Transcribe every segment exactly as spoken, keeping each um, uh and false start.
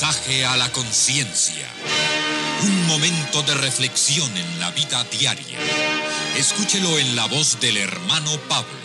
Mensaje a la conciencia. Un momento de reflexión en la vida diaria. Escúchelo en la voz del hermano Pablo.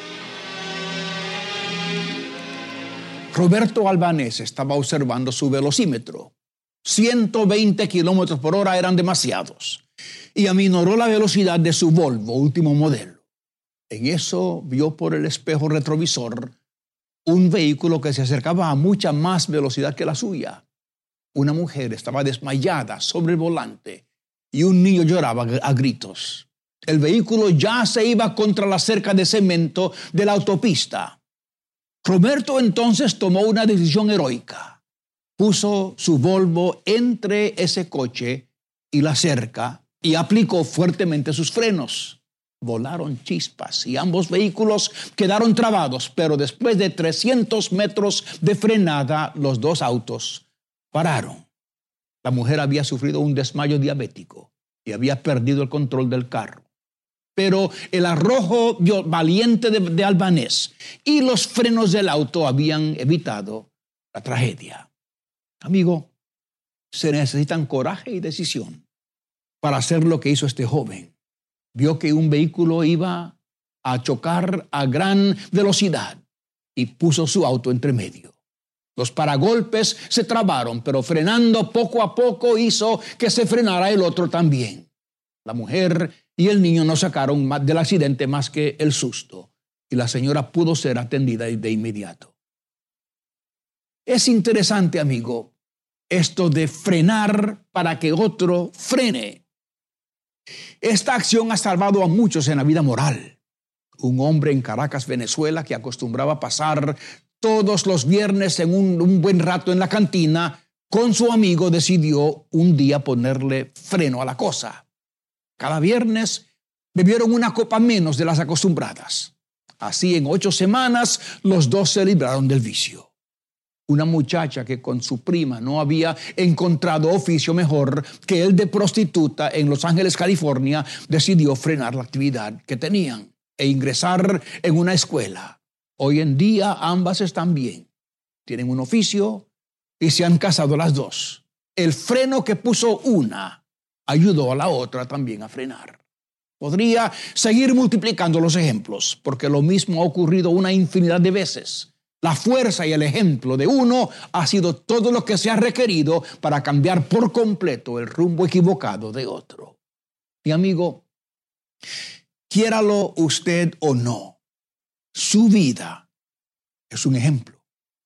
Roberto Albanés estaba observando su velocímetro. ciento veinte kilómetros por hora eran demasiados. Y aminoró la velocidad de su Volvo último modelo. En eso vio por el espejo retrovisor un vehículo que se acercaba a mucha más velocidad que la suya. Una mujer estaba desmayada sobre el volante y un niño lloraba a gritos. El vehículo ya se iba contra la cerca de cemento de la autopista. Roberto entonces tomó una decisión heroica. Puso su Volvo entre ese coche y la cerca y aplicó fuertemente sus frenos. Volaron chispas y ambos vehículos quedaron trabados, pero después de trescientos metros de frenada, los dos autos pararon. La mujer había sufrido un desmayo diabético y había perdido el control del carro. Pero el arrojo valiente de, de Albanés y los frenos del auto habían evitado la tragedia. Amigo, se necesitan coraje y decisión para hacer lo que hizo este joven. Vio que un vehículo iba a chocar a gran velocidad y puso su auto entre medio. Los paragolpes se trabaron, pero frenando poco a poco hizo que se frenara el otro también. La mujer y el niño no sacaron del accidente más que el susto, y la señora pudo ser atendida de inmediato. Es interesante, amigo, esto de frenar para que otro frene. Esta acción ha salvado a muchos en la vida moral. Un hombre en Caracas, Venezuela, que acostumbraba a pasar todos los viernes en un, un buen rato en la cantina, con su amigo decidió un día ponerle freno a la cosa. Cada viernes bebieron una copa menos de las acostumbradas. Así en ocho semanas los dos se libraron del vicio. Una muchacha que con su prima no había encontrado oficio mejor que el de prostituta en Los Ángeles, California, decidió frenar la actividad que tenían e ingresar en una escuela. Hoy en día ambas están bien, tienen un oficio y se han casado las dos. El freno que puso una ayudó a la otra también a frenar. Podría seguir multiplicando los ejemplos, porque lo mismo ha ocurrido una infinidad de veces. La fuerza y el ejemplo de uno ha sido todo lo que se ha requerido para cambiar por completo el rumbo equivocado de otro. Mi amigo, quiéralo usted o no, su vida es un ejemplo.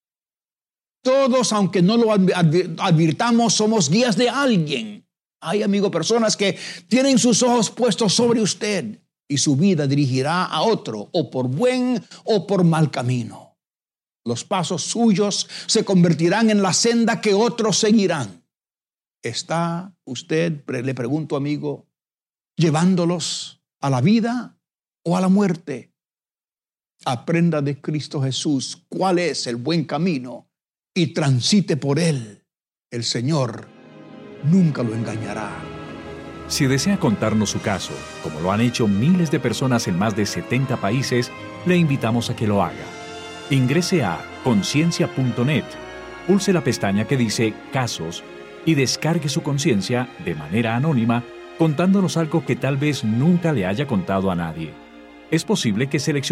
Todos, aunque no lo advirtamos, somos guías de alguien. Hay, amigo, personas que tienen sus ojos puestos sobre usted y su vida dirigirá a otro, o por buen o por mal camino. Los pasos suyos se convertirán en la senda que otros seguirán. ¿Está usted, le pregunto, amigo, llevándolos a la vida o a la muerte? Aprenda de Cristo Jesús cuál es el buen camino y transite por él. El Señor nunca lo engañará. Si desea contarnos su caso, como lo han hecho miles de personas en más de setenta países, le invitamos a que lo haga. Ingrese a conciencia punto net, pulse la pestaña que dice Casos y descargue su conciencia de manera anónima contándonos algo que tal vez nunca le haya contado a nadie. Es posible que seleccione